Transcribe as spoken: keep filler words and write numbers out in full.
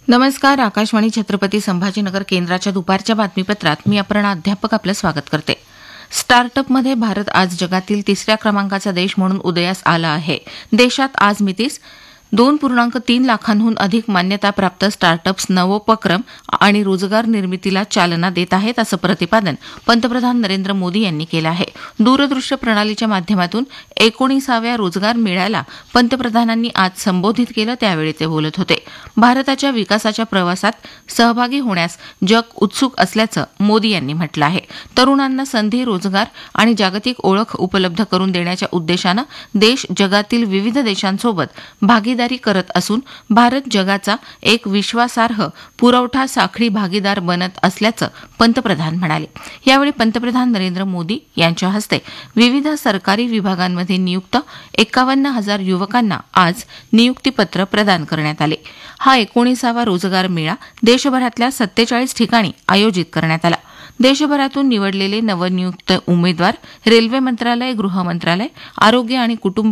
नमस्कार. आकाशवाणी छत्रपती संभाजीनगर केंद्राच्या दुपारच्या बातमीपत्रात मी अपर्णा अध्यापक आपलं स्वागत करते. स्टार्टअपमध्ये भारत आज जगातील तिसऱ्या क्रमांकाचा देश म्हणून उदयास आला आहे. देशात आज मितीस दोन पूर्णांक तीन लाखांहून अधिक मान्यताप्राप्त स्टार्टअप्स नवोपक्रम आणि रोजगार निर्मितीला चालना देत आहेत, असं प्रतिपादन पंतप्रधान नरेंद्र मोदी यांनी केलं आहे. दूरदृश्य प्रणालीच्या माध्यमातून एकोणीसाव्या रोजगार मेळ्याला पंतप्रधानांनी आज संबोधित केलं, त्यावेळी ते बोलत होते. भारताच्या विकासाच्या प्रवासात सहभागी होण्यास जग उत्सुक असल्याचं मोदी यांनी म्हटलं आहे. तरुणांना संधी, रोजगार आणि जागतिक ओळख उपलब्ध करून देण्याच्या उद्देशानं देश जगातील विविध देशांसोबत भागीदारी करत असून भारत जगाचा एक विश्वासार्ह पुरवठा साखळी भागीदार बनत असल्याचं पंतप्रधान म्हणाले. यावेळी पंतप्रधान नरेंद्र मोदी यांच्या हस्ते विविध सरकारी विभागांमध्ये नियुक्त एकावन्न हजार युवकांना आज नियुक्तीपत्र प्रदान करण्यात आले. हा एकोणीसावा रोजगार मेळा देशभरातल्या सत्तेचाळीस ठिकाणी आयोजित करण्यात आला. देशभरातून निवडलेले नवनियुक्त उमेदवार रेल्वे मंत्रालय, गृह मंत्रालय, आरोग्य आणि कुटुंब